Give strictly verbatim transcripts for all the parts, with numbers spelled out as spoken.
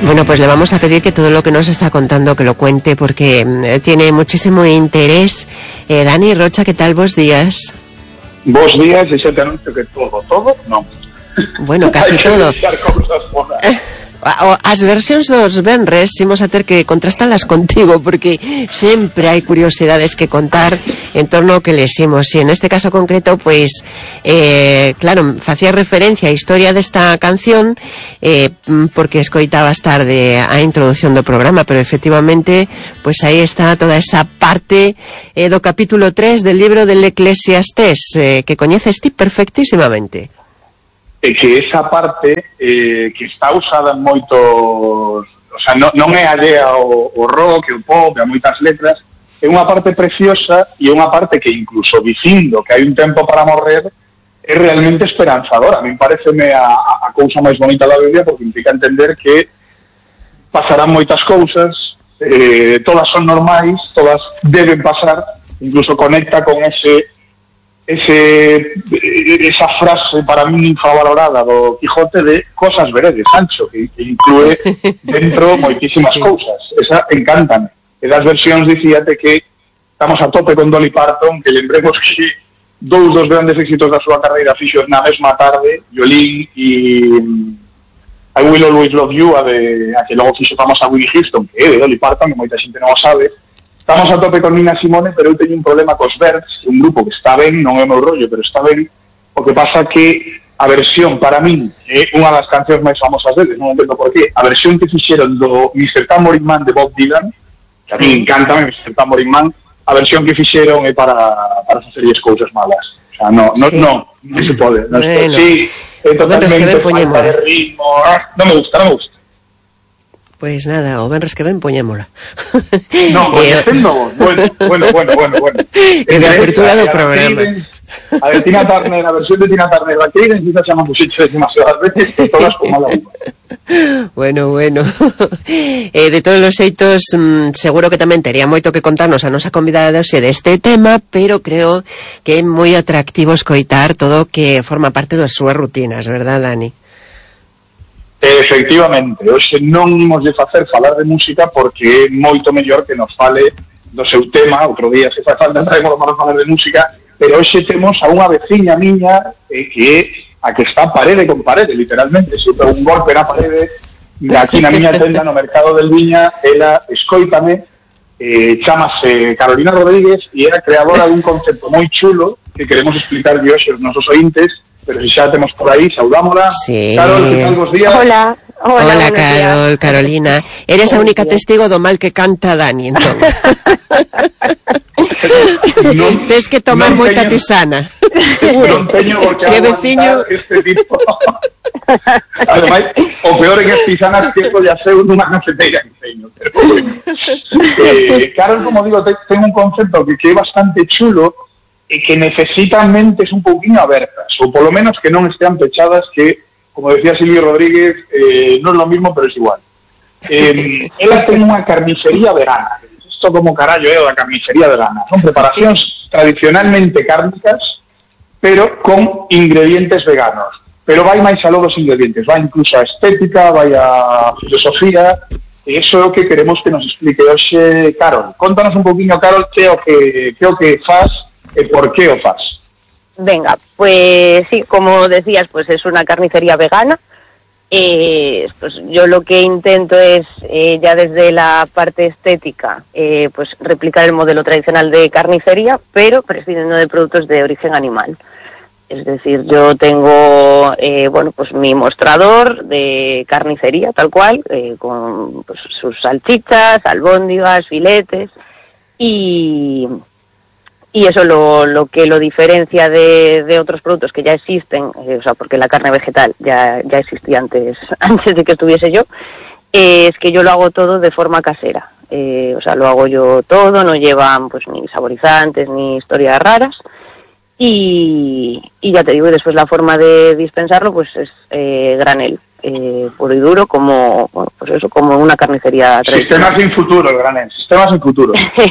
Bueno, pues le vamos a pedir que todo lo que nos está contando que lo cuente porque eh, tiene muchísimo interés. Eh, Dani Rocha, ¿qué tal? Vos días. Vos días, e xa te anuncio que todo, todo, non. Bueno, casi todo. As versións dos venres imos a ter que contrastalas contigo porque sempre hai curiosidades que contar en torno ao que leximos e en este caso concreto, pois eh, claro, facía referencia á historia desta canción eh, porque escoitabas tarde a introducción do programa, pero efectivamente pois aí está toda esa parte eh, do capítulo tres del libro del Eclesiastés eh, que coñeces ti perfectísimamente. E que esa parte eh, que está usada en moitos, o sea, non, non é allea ao, ao rock, ao pop, a moitas letras, é unha parte preciosa e unha parte que incluso dicindo que hai un tempo para morrer é realmente esperanzadora. A mí pareceme a, a cousa máis bonita da Biblia porque implica entender que pasarán moitas cousas, eh, todas son normais, todas deben pasar, incluso conecta con ese ese esa frase para mí infravalorada do Quijote de cosas veredes, Sancho, que, que inclúe dentro moitísimas sí. cousas. Esa encántame. E das versións dicíate que estamos a tope con Dolly Parton, que lembremos que dous dos grandes éxitos da súa carreira fixo na mesma tarde, Yolene e I Will Always Love You, a, de, a que logo fixo famosa Whitney Houston, que é de Dolly Parton, que moita xente non o sabe. Estamos a tope con Nina Simone, pero eu teño un problema cos Birds, un grupo que está ben, non é o meu rollo, pero está ben. O que pasa que a versión, para min, é unha das cancións máis famosas deles, non entendo por qué, a versión que fixeron do mister Tambourine Man de Bob Dylan, que a mí encanta mister Tambourine Man, a versión que fixeron é para, para facerlles cousas malas. O sea, no, no, sí. no, non se pode. Non bueno. se sí, é totalmente falta de ritmo, non me gusta, non me gusta. Pois nada, o venres que ven poñémola. No, pois eh, no, bueno, bueno, bueno, bueno, bueno. E de apertura do programa. A ver, Tina Turner, a versión de Tina Turner, la que necesita se llama Musicho demasiadas veces y todas como la uva. Bueno, bueno. Eh, de todos os xeitos, mmm, seguro que tamén tería moito que contarnos a nosa convidada hoxe deste tema, pero creo que é moi atractivo escoitar todo o que forma parte das súas rutinas, verdad, Dani? Efectivamente, hoxe non imos de facer falar de música porque é moito mellor que nos fale do seu tema. Outro día se fai falta traemos para falar de música, pero hoxe temos a unha veciña miña eh, que é a que está parede con parede, literalmente, se pega un golpe na parede aquí na miña tenda no Mercado del Viña. Ela escóitame, eh, chamase Carolina Rodríguez e era creadora dun concepto moi chulo que queremos explicar de hoxe aos nosos ointes. Pero si xa temos por aí, saudámola. Sí. Carol, que tal vos días? Hola. Hola, Hola Carol, días. Carolina. Eres a única testigo do mal que canta Dani, entón. Non, Tens que tomar non moita teño, tisana. Seguro. Non teño por que veciño... este tipo. Ademais, o peor en as tisanas que esto ya seu nunha cafeteira que teño. eh, Carol, como digo, ten un concepto que, que é bastante chulo e que necesitan mentes un pouquinho abertas, ou polo menos que non estean pechadas, que, como decía Silvio Rodríguez, eh, non é lo mismo, pero é igual. Eh, elas ten unha carnicería vegana. Isto como carallo é o da carnicería vegana. Son preparacións tradicionalmente cárnicas, pero con ingredientes veganos. Pero vai máis aló dos ingredientes, vai incluso a estética, vai a filosofía, e iso é o que queremos que nos explique hoxe Carol. Contanos un pouquinho, Carol, que é o que, que, é o que faz e por qué o faz. Venga, pues sí, como decías, pues es una carnicería vegana. Eh, pues yo lo que intento es, eh, ya desde la parte estética, eh, pues replicar el modelo tradicional de carnicería, pero prescindiendo de productos de origen animal. Es decir, yo tengo, eh, bueno, pues mi mostrador de carnicería, tal cual, eh, con pues, sus salchichas, albóndigas, filetes, y... Y eso lo, lo que lo diferencia de, de otros productos que ya existen, eh, o sea, porque la carne vegetal ya, ya existía antes, antes de que estuviese yo, eh, es que yo lo hago todo de forma casera. Eh, o sea, lo hago yo todo, no llevan pues ni saborizantes ni historias raras. Y, y ya te digo, y después la forma de dispensarlo pues es eh, granel, eh, puro y duro, como, bueno, pues eso, como una carnicería tradicional. Sistema sin futuro, el granel, sistema sin futuro.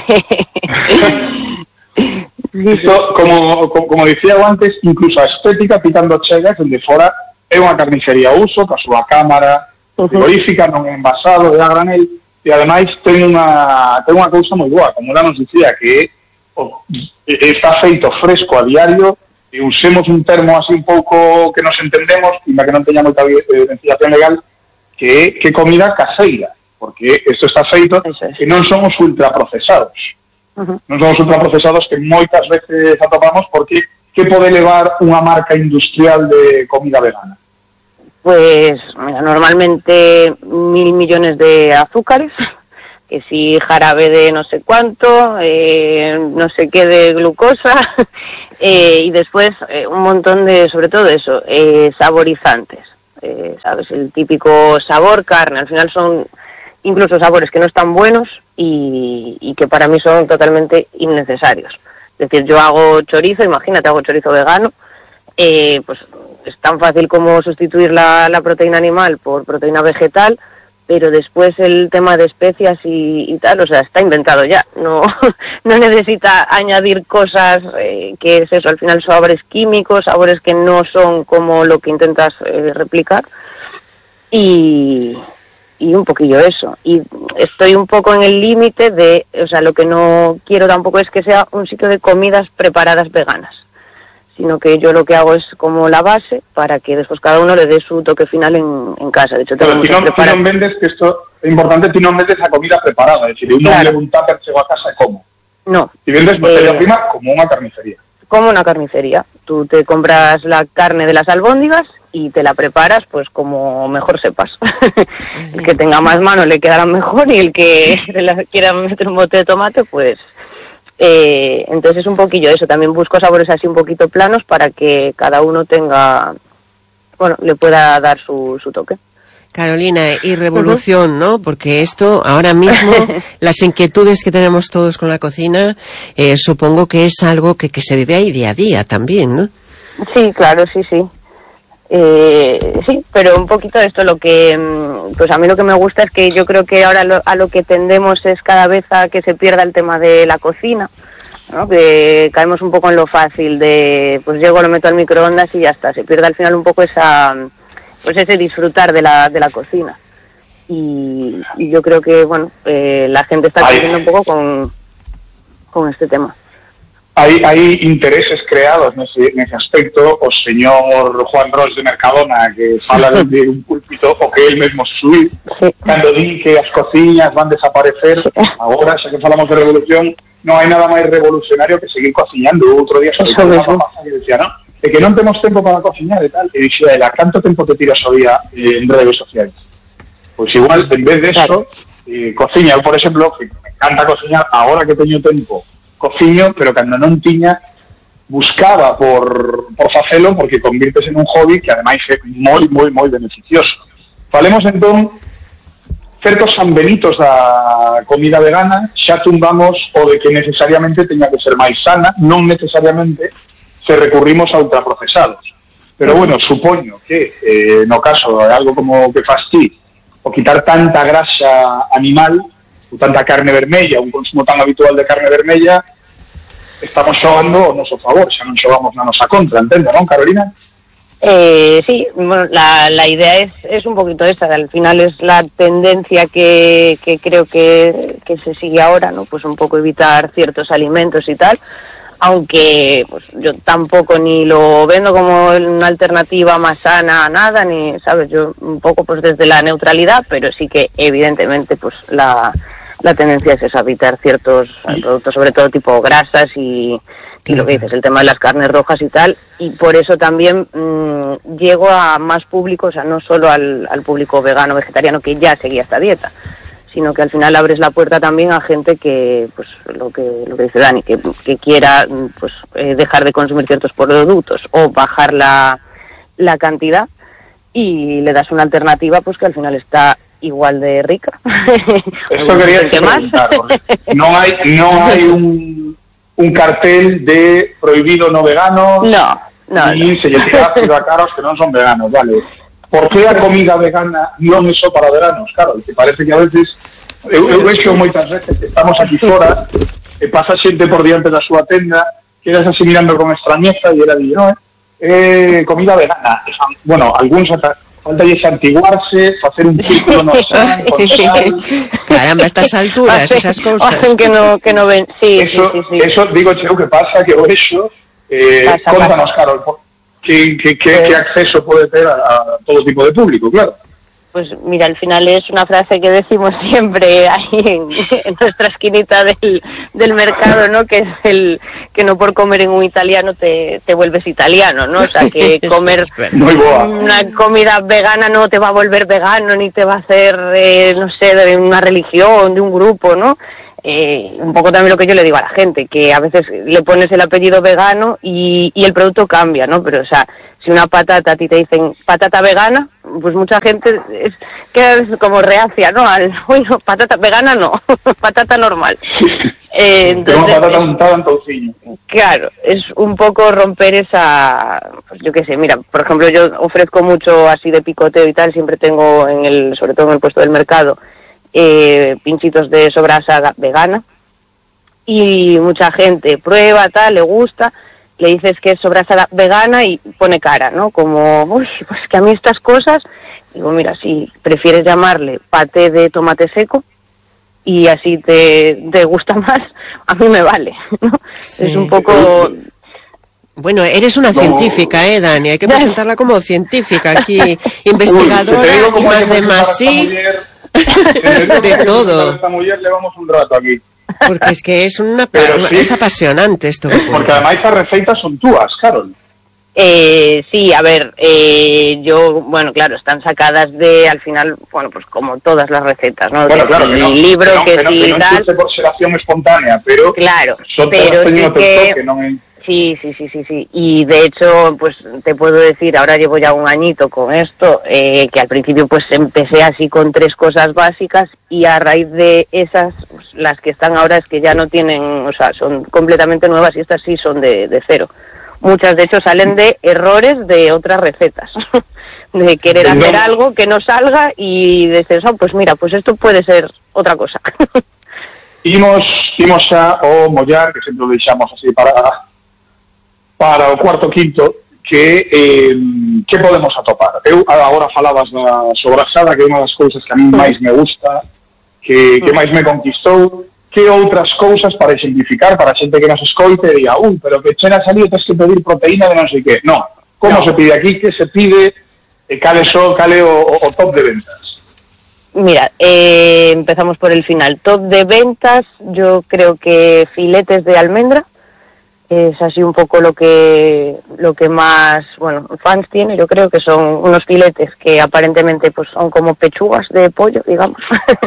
Isto, como, como, como dicía antes, incluso a estética pitando chegas, onde fora é unha carnicería uso, ca súa cámara, frigorífica, non é envasado, é a granel, e ademais ten unha, ten unha cousa moi boa, como ela nos dicía, que o, está feito fresco a diario, e usemos un termo así un pouco que nos entendemos, e que non teña moita ventilación legal, que é que comida caseira, porque isto está feito e non son os ultraprocesados. Uh-huh. Non son os ultraprocesados que moitas veces atopamos, porque que pode levar unha marca industrial de comida vegana? Pues mira, normalmente mil millones de azúcares, que si jarabe de no sé cuánto, eh, no sé qué de glucosa, eh, y después eh, un montón de, sobre todo eso, eh, saborizantes, eh, ¿sabes? El típico sabor carne, al final son incluso sabores que no están buenos y, y que para mí son totalmente innecesarios. Es decir, yo hago chorizo, imagínate, hago chorizo vegano, eh, pues es tan fácil como sustituir la, la proteína animal por proteína vegetal, pero después el tema de especias y, y tal, o sea, está inventado ya, no, no necesita añadir cosas, eh, que es eso, al final sabores químicos, sabores que no son como lo que intentas eh, replicar, y, y un poquillo eso, y estoy un poco en el límite de, o sea, lo que no quiero tampoco es que sea un sitio de comidas preparadas veganas, sino que yo lo que hago es como la base para que después cada uno le dé su toque final en, en casa. De hecho, tengo Pero ti non, ti non vendes, que esto é importante, ti non vendes a comida preparada, es decir, uno claro. Le un tupper, chego a casa e como. No. Ti vendes materia eh, prima como unha carnicería. Como una carnicería. Tú te compras la carne de las albóndigas y te la preparas pues como mejor sepas. El que tenga más mano le quedará mejor y el que quiera meter un bote de tomate, pues... Eh, entonces es un poquillo eso, también busco sabores así un poquito planos para que cada uno tenga, bueno, le pueda dar su, su toque. Carolina, y revolución, uh-huh. ¿no? Porque esto, ahora mismo, las inquietudes que tenemos todos con la cocina, eh, supongo que es algo que, que se vive ahí día a día también, ¿no? Sí, claro, sí, sí. Eh, sí, pero un poquito esto lo que, pues a mí lo que me gusta es que yo creo que ahora lo, a lo que tendemos es cada vez a que se pierda el tema de la cocina, ¿no? Que caemos un poco en lo fácil de, pues llego, lo meto al microondas y ya está, se pierde al final un poco esa, pues ese disfrutar de la, de la cocina. Y, y yo creo que, bueno, eh, la gente está creciendo un poco con, con este tema. Hai, hai intereses creados nese, nese aspecto. O señor Juan Ros de Mercadona, que fala de un púlpito o que él mesmo subir, cando di que as cociñas van desaparecer, agora, xa que falamos de revolución, non hai nada máis revolucionario que seguir cociñando. Outro día sobre unha papá que decía, non? É que non temos tempo para cociñar e tal, e dixía, ela, canto tempo te tiras ao día eh, en redes sociais? Pois igual, en vez de eso, eh, cociña, eu, por exemplo, que me encanta cociñar, agora que teño tempo, cociño, pero cando non tiña buscaba por, por facelo, porque convirtes en un hobby que ademais é moi, moi, moi beneficioso. Falemos entón certos sanbenitos da comida vegana, xa tumbamos o de que necesariamente teña que ser máis sana, non necesariamente se recurrimos a ultraprocesados. Pero bueno, supoño que eh, no caso de algo como que fas ti, o quitar tanta grasa animal, ou tanta carne vermella, un consumo tan habitual de carne vermella, estamos xogando o noso favor, xa non xogamos na nosa contra, entendo, non, Carolina? Eh, sí, bueno, la, la idea es, es un poquito esta, al final es la tendencia que, que creo que, que se sigue ahora, ¿no? Pues un poco evitar ciertos alimentos y tal, aunque pues yo tampoco ni lo vendo como una alternativa más sana a nada, ni, ¿sabes? Yo un poco pues desde la neutralidad, pero sí que evidentemente pues la... la tendencia es esa, evitar ciertos productos, sobre todo tipo grasas y, y lo que dices, el tema de las carnes rojas y tal, y por eso también mmm, llego a más público, o sea, no solo al, al público vegano, vegetariano, que ya seguía esta dieta, sino que al final abres la puerta también a gente que, pues lo que lo que dice Dani, que, que quiera pues eh, dejar de consumir ciertos productos o bajar la, la cantidad, y le das una alternativa pues que al final está igual de rica. Esto quería decir más. No hay, no hay un, un cartel de prohibido no vegano. No, no. Y no. Se lle tira ácido a caros que non son veganos, vale. Por que a comida vegana non é só para veranos? Claro, que parece que a veces eu, eu vexo moitas veces que estamos aquí fora e pasa xente por diante da súa tenda, quedas así mirando con extrañeza e era di, no, é eh, comida vegana. Bueno, algúns ata falta lle santiguarse, facer un círculo no san, con sal. Caramba, estas alturas, Hace- esas cousas. hacen que no, que no ven. Sí, Eso, sí, sí, sí. eso digo, cheo, que pasa que o eso, eh, Pasa, contanos, pasa. Carol, que, que, que, Pues- que acceso pode ter a, a todo tipo de público, claro. Pues mira, al final es una frase que decimos siempre ahí en, en nuestra esquinita del, del mercado, ¿no? Que es el que no por comer en un italiano te, te vuelves italiano, ¿no? O sea, que comer Es verdad. Moi boa. una comida vegana no te va a volver vegano, ni te va a hacer, eh, no sé, de una religión, de un grupo, ¿no? Eh, un poco también lo que yo le digo a la gente, que a veces le pones el apellido vegano y, y el producto cambia, ¿no? Pero, o sea, si una patata a ti te dicen patata vegana, pues mucha gente es, queda como reacia, ¿no? Al, uy, no, patata vegana no, patata normal. Eh, Tengo entonces, patata es- untada en touciño. Claro, es un poco romper esa, pues yo qué sé, mira, por ejemplo, yo ofrezco mucho así de picoteo y tal, siempre tengo en el, sobre todo en el puesto del mercado, eh, pinchitos de sobrasa ga- vegana, y mucha gente prueba, tal, le gusta, le dices que es sobrasa ga- vegana y pone cara, ¿no? Como, uy, pues que a mí estas cosas, digo, mira, si prefieres llamarle paté de tomate seco, y así te, te gusta más, a mí me vale, ¿no? Sí. Es un poco... Bueno, eres una No. científica, ¿eh, Dani? Hay que Ya. presentarla como científica aquí, Uy, investigadora que te digo y cómo más hay que de presentar a más esta sí, muller. Que te digo cómo hay de que todo. presentar a esta muller, levamos un rato aquí. porque es que es una Pero una- sí. es apasionante esto que Porque cuenta. ademais as receitas son túas, Carol. Eh, sí, a ver, eh, yo, bueno, claro, están sacadas de, al final, bueno, pues como todas las recetas, ¿no? Bueno, Que claro, si que no, el libro, que no, que, que no, si que non tal, surte por xeración espontánea, pero claro, son pero todas sí teñen o teu que... toque, non é? Sí, sí, sí, sí, sí. Y de hecho, pues te puedo decir, ahora llevo ya un añito con esto, eh, que al principio pues empecé así con tres cosas básicas y a raíz de esas, pues, las que están ahora es que ya no tienen, o sea, son completamente nuevas y estas sí son de, de cero. Muchas de hecho salen de errores de otras recetas, de querer Perdón. hacer algo que no salga y decir, oh, pues mira, pues esto puede ser otra cosa. Imos, imos xa o mollar, que sempre o deixamos así para para o cuarto quinto, que eh, que podemos atopar. Eu agora falabas da sobrasada, que é unha das cousas que a mí máis me gusta, que, que máis me conquistou. Que outras cousas para exemplificar para a xente que nos escoite e diga, uh, pero que chena salido tens que pedir proteína de non sei que. No, como No. se pide aquí, que se pide, e cale so, cale o, o top de ventas. Mira, eh, empezamos por el final. Top de ventas, yo creo que filetes de almendra es así un poco lo que lo que más, bueno, fans tiene. Yo creo que son unos filetes que aparentemente pues son como pechugas de pollo, digamos.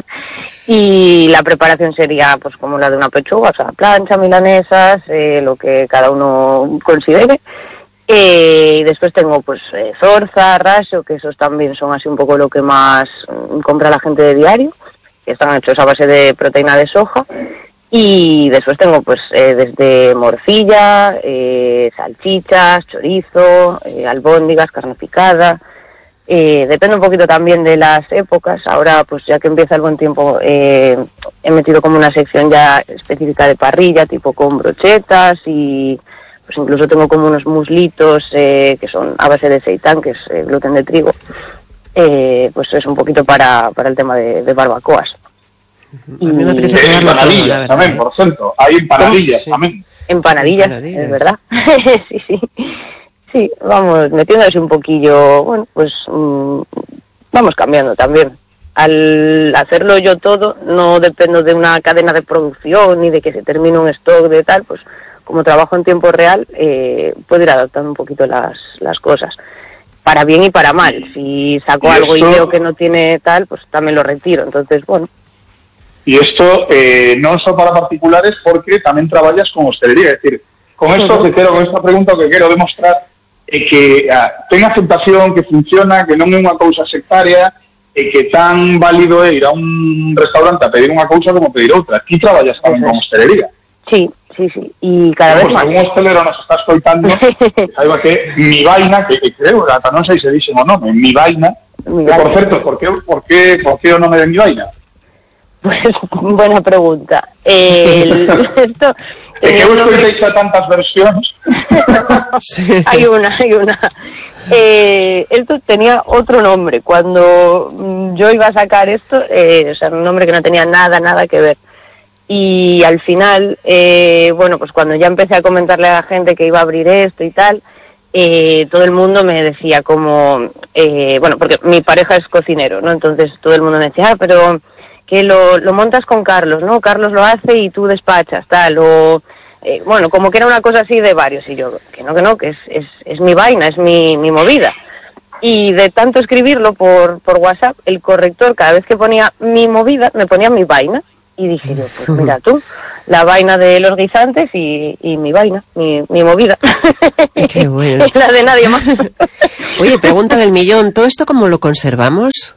Y la preparación sería pues como la de una pechuga, o sea, plancha, milanesas, eh, lo que cada uno considere. Eh, y después tengo pues eh, zorza, raso, que esos también son así un poco lo que más mm, compra la gente de diario, que están hechos a base de proteína de soja. Y después tengo pues eh, desde morcilla, eh, salchichas, chorizo, eh, albóndigas, carne picada. Eh, depende un poquito también de las épocas. Ahora pues ya que empieza el buen tiempo eh, he metido como una sección ya específica de parrilla, tipo con brochetas y... pues incluso tengo como unos muslitos eh, que son a base de seitán, que es eh, gluten de trigo, eh, pues es un poquito para, para el tema de, de barbacoas. A mí me apetece E probarlo todo, la empanadillas verdad, tamén, ¿eh? por certo. Hai empanadillas Sí. tamén. Empanadillas, Empanadillas. es verdad. Sí, sí. Sí, vamos metiéndose un poquillo, bueno, pues mm, vamos cambiando también. Al hacerlo yo todo, no dependo de una cadena de producción ni de que se termine un stock de tal, pues como trabajo en tiempo real, eh, puedo ir adaptando un poquito las, las cosas. Para bien y para mal. Si saco Y algo y esto- veo que no tiene tal, pues también lo retiro. Entonces, bueno. E isto eh, non só para particulares, porque tamén traballas con hostelería. É dicir, con isto que quero, con esta pregunta o que quero demostrar é que ah, ten aceptación, que funciona, que non é unha cousa sectaria, e que tan válido é ir a un restaurante a pedir unha cousa como pedir outra. Aquí traballas tamén Eso con es. hostelería. Sí, sí, sí. Y cada Pues vez más. algún hostelero nos está escoitando, saiba que mi vaina, que, que creo, ata non sei se dixen o nome, mi vaina, Mi que por vaina. certo, por que, por que, por que o nome de mi vaina? Pues buena pregunta. El, esto, É que tenía eu un nombre- escoitei xa tantas versións. Sí. hay una, hay una. Eh, esto tenía otro nombre. Cuando mm, yo iba a sacar esto, eh, o sea, un nombre que no tenía nada, nada que ver. Y al final, eh, bueno, pues cuando ya empecé a comentarle a la gente que iba a abrir esto y tal, eh, todo el mundo me decía como, eh, bueno, porque mi pareja es cocinero, ¿no? Entonces todo el mundo me decía, ah, pero que lo, lo montas con Carlos, ¿no? Carlos lo hace y tú despachas, tal, o... Eh, bueno, como que era una cosa así de varios, y yo, que no, que no, que es, es, es mi vaina, es mi, mi movida. Y de tanto escribirlo por, por WhatsApp, el corrector, cada vez que ponía mi movida, me ponía mi vaina. Y dije yo, pues mira tú, la vaina de los guisantes y, y mi vaina, mi, mi movida. Qué bueno. La de nadie más. Oye, pregunta del millón, ¿todo esto cómo lo conservamos?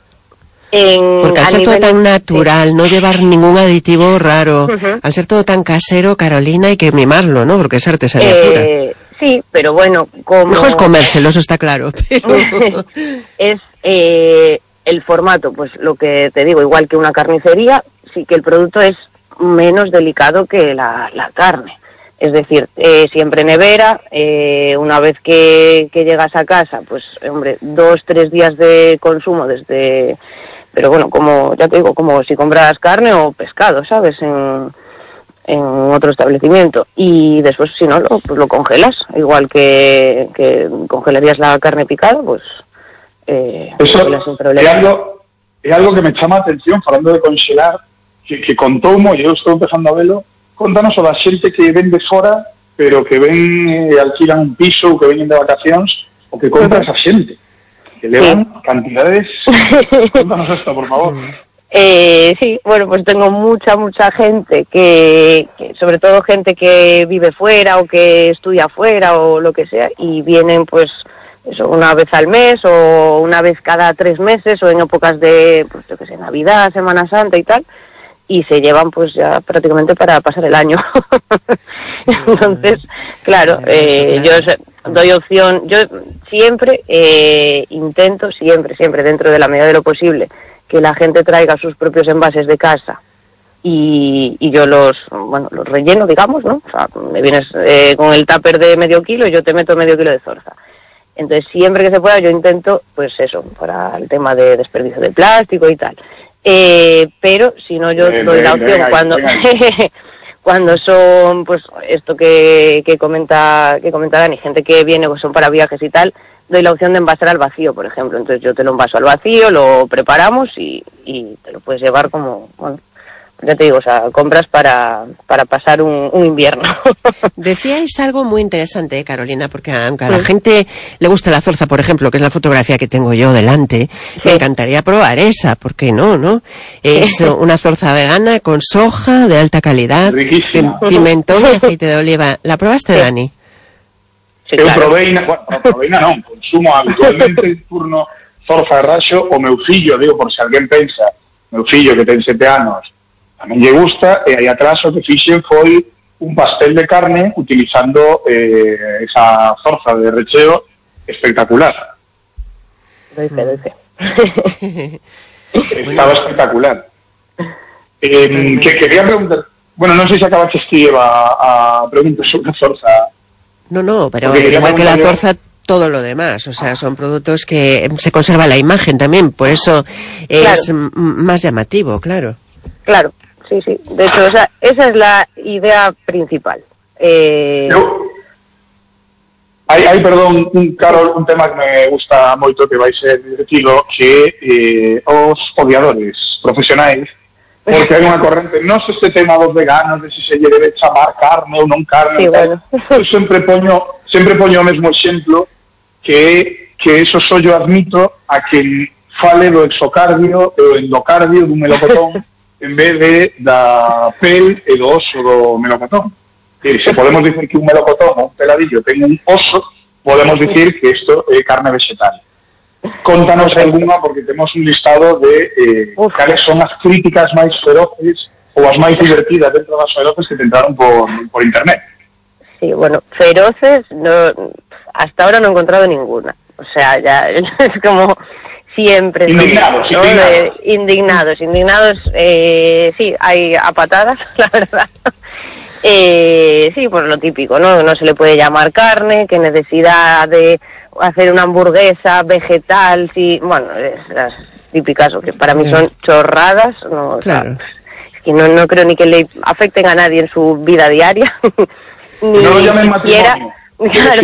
En, Porque al ser nivel, todo tan natural, sí. no llevar ningún aditivo raro, uh-huh. al ser todo tan casero, Carolina, hay que mimarlo, ¿no? Porque es artesanía eh, pura. Sí, pero bueno, como... Mejor es comérselo, eso está claro. Pero... es eh, el formato, pues lo que te digo, igual que una carnicería, sí que el producto es menos delicado que la, la carne. Es decir, eh, siempre nevera, eh, una vez que, que llegas a casa, pues, hombre, dos, tres días de consumo desde... Pero bueno, como ya te digo, como si compras carne o pescado, ¿sabes? En, en otro establecimiento. Y después, si no, lo, pues lo congelas. Igual que, que congelarías la carne picada, pues eh, Eso sin problema. É algo, é algo que me chama a atención, falando de congelar, que, que contoumo, e eu estou empezando a velo, contanos o da xente que ven de fora, pero que ven e alquilan un piso, ou que ven de vacacións, o que compra esa xente. Que levan sí. cantidades... Cuéntanos esto, por favor. Eh, sí, bueno, pues tengo mucha, mucha gente que, que, sobre todo gente que vive fuera o que estudia fuera o lo que sea, y vienen pues eso una vez al mes o una vez cada tres meses o en épocas de, pues yo que sé, Navidad, Semana Santa y tal, y se llevan pues ya prácticamente para pasar el año. Entonces, claro, eh, yo doy opción, yo siempre eh, intento, siempre, siempre, dentro de la medida de lo posible, que la gente traiga sus propios envases de casa y, y yo los, bueno, los relleno, digamos, ¿no? O sea, me vienes eh, con el tupper de medio kilo y yo te meto medio kilo de zorza. Entonces, siempre que se pueda, yo intento, pues eso, para el tema de desperdicio de plástico y tal. Eh, pero, si no, yo bien, doy bien, la opción bien, cuando... bien. Cuando son, pues, esto que, que comenta que comenta Dani, gente que viene, pues son para viajes y tal, doy la opción de envasar al vacío, por ejemplo. Entonces yo te lo envaso al vacío, lo preparamos y, y te lo puedes llevar como, bueno, ya te digo, o sea, compras para, para pasar un, un invierno. Decíais algo muy interesante, ¿eh, Carolina? Porque aunque a la sí. gente le gusta la zorza, por ejemplo, que es la fotografía que tengo yo delante, sí. me encantaría probar esa, ¿por qué no, no? Es una zorza vegana con soja de alta calidad, pimentón y aceite de oliva. ¿La probaste, sí. Dani? Sí, eu claro. proveina, bueno, proveina non, consumo habitualmente en turno zorza de raxo, o meu fillo, digo, por se alguén pensa, meu fillo que ten sete anos, tamén lle gusta, e aí atrás o que fixen foi un pastel de carne utilizando eh, esa zorza de recheo espectacular. Doice, doice. Estaba espectacular. Eh, que quería preguntar, bueno, non sei se acabaste ti, Eva, a pregunta sobre a zorza. No, no, pero igual que la zorza, todo lo demás, o sea, son productos que se conserva la imagen también, por eso es claro. más llamativo, claro. Claro, sí, sí, de hecho, o sea, esa es la idea principal. Eh... Yo, hai, hai, perdón, un, Carol, un tema que me gusta moito, que vai ser divertido, que eh, os odiadores profesionais, porque hai unha corrente, non sei este tema dos veganos, de se se lle debe chamar carne ou non carne, sí, bueno. Eu sempre poño, sempre poño o mesmo exemplo, que que eso só yo admito a que fale do exocardio e o endocardio dun melocotón en vez de da pel e do oso do melocotón. E se podemos dicir que un melocotón ou un peladillo ten un oso, podemos dicir que isto é carne vegetal. Contanos alguna, porque temos un listado de eh, cales son as críticas máis feroces ou as máis divertidas dentro das feroces que te entraron por, por internet. Sí, bueno, feroces no, hasta ahora no he encontrado ninguna. O sea, ya es como siempre... Indignados, ¿no? indignados. De, indignados, indignados, eh, sí, hay a patadas, la verdad. Eh, sí, pues lo típico, ¿no? No se le puede llamar carne, qué necesidad de... hacer una hamburguesa vegetal, sí, bueno, es las típicas, o que para mí son chorradas, no, claro. O sea, es que no, no creo ni que le afecten a nadie en su vida diaria, ni no lo llamen siquiera, claro,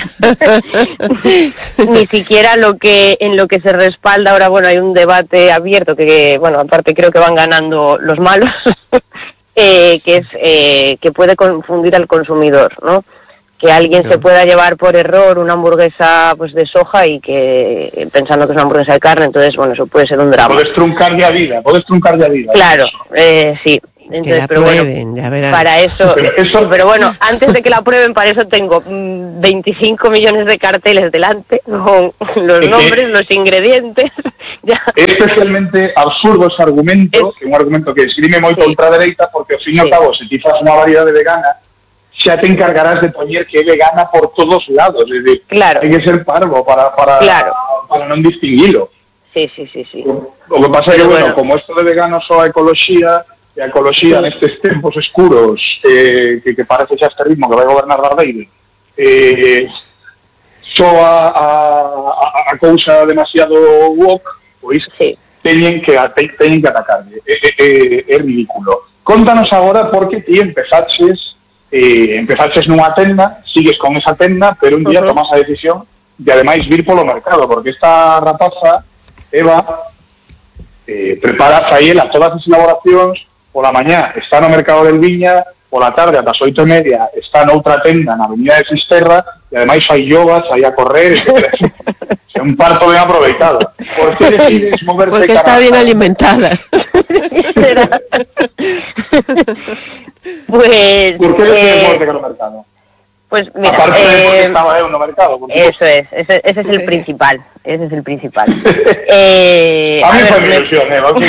ni siquiera lo que en lo que se respalda ahora. Bueno, hay un debate abierto que, bueno, aparte creo que van ganando los malos, eh, que es eh, que puede confundir al consumidor, ¿no? Que alguien claro. se pueda llevar por error una hamburguesa pues de soja y que pensando que es una hamburguesa de carne, entonces bueno, eso puede ser un drama. Puedes truncar ya vida, puedes truncar ya vida. Claro, eh, sí. Entonces, que la pero prueben, bueno, ya verán. Para eso, pero, eso, pero bueno, antes de que la prueben, para eso tengo mmm, veinticinco millones de carteles delante, con los nombres, los ingredientes. Ya. É especialmente absurdo ese argumento, es, que é un argumento que esgrime moito sí. ultradereita, porque ao fin e ao cabo, se ti faz unha variedade vegana, xa te encargarás de poñer que é vegana por todos lados, é dicir, claro. hai que ser parvo para, para, claro. para non distinguilo. Sí, sí, sí, sí. O, o que pasa é que, bueno, bueno, como esto de vegano só a ecoloxía, e a ecoloxía sí. nestes tempos escuros eh, que, que parece xa este ritmo que vai gobernar Dardeire, eh, só a, a, a cousa demasiado woke, pois sí. teñen que teñen que atacarle. É, é, é ridículo. Contanos agora porque ti empezaches eh, empezaches nunha tenda, sigues con esa tenda, pero un día uh-huh. tomas a decisión de ademais vir polo mercado, porque esta rapaza, Eva, eh, prepara faela todas as elaboracións. Pola mañá está no mercado del Viña, pola tarde ata as oito e media está noutra tenda na avenida de Fisterra, e ademais fai yoga, sai a correr, é un parto ben aproveitado. Por que decides moverse? Porque está bien alimentada. Pues... Por que decides eh, moverte cara ao mercado? Pues mira, aparte eh, de porque estaba eu no mercado. Eso es, ese, ese es el sí. principal, ese es el principal. eh, a, a mí fue ver, mi ilusión, eh, vamos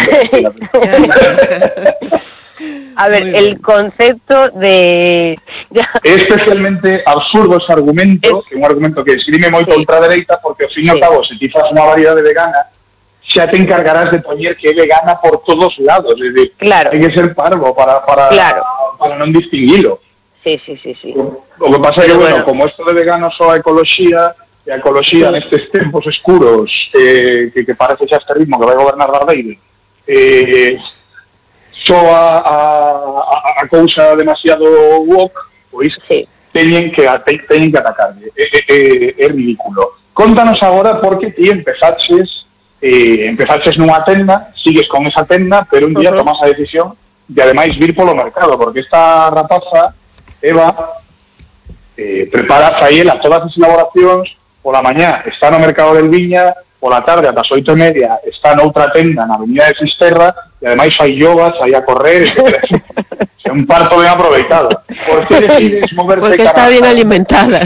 a, a ver, el concepto de... É especialmente absurdo ese argumento, es... que é un argumento que esgrime moito sí. ultradereita, porque ao fin e ao cabo, se ti faz unha variedade vegana, xa te encargarás de poñer que é vegana por todos lados, é dicir, claro. hai que ser parvo para, para, claro. para non distinguilo. Sí, sí, sí, sí. O, o que pasa é que, bueno, bueno, como esto de vegano só a ecoloxía, e a ecoloxía sí. nestes tempos escuros eh, que, que parece xa este ritmo que vai gobernar Dardeire, eh, só a, a, a cousa demasiado woke, pois sí. teñen que teñen que atacarle. É, é, é ridículo. Contanos agora porque ti empezaches eh, empezaches nunha tenda, sigues con esa tenda, pero un día uh-huh. tomas a decisión de ademais vir polo mercado, porque esta rapaza, Eva, eh, prepara faela todas as elaboracións, pola mañá está no mercado del Viña, pola tarde ata as oito e media está noutra tenda na avenida de Fisterra, e ademais fai yoga, sai a correr, é un parto ben aproveitado. Por que decides moverse? Porque está bien alimentada.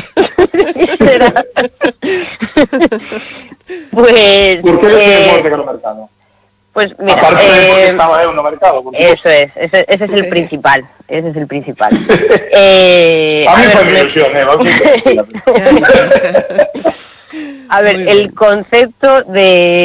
Pues... Por que decides eh... moverte cara ao mercado? Pues mira, aparte de porque eh, estaba eu no mercado. Eso es, ese, ese es el sí. principal, ese es el principal. eh, a, a mí ver, fue mi me... ilusión, eh, vamos a, a ver, el concepto de